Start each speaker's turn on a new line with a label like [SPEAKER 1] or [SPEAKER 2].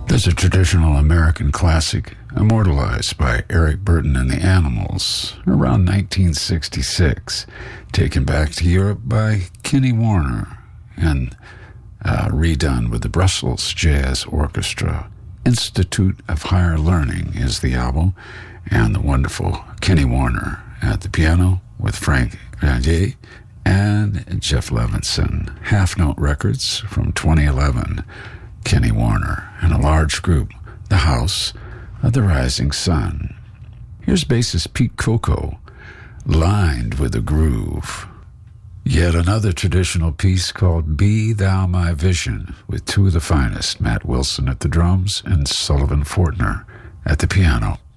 [SPEAKER 1] There's a traditional American classic immortalized by Eric Burton and the Animals around 1966, taken back to Europe by Kenny Warner and redone with the Brussels Jazz Orchestra. Institute of Higher Learning is the album, and the wonderful Kenny Warner at the piano with Frank Grandier and Jeff Levinson. Half Note Records from 2011. Kenny Warner and a large group, The House of the Rising Sun. Here's bassist Pete Coco, Lined with a Groove. Yet another traditional piece called Be Thou My Vision, with two of the finest, Matt Wilson at the drums and Sullivan Fortner at the piano.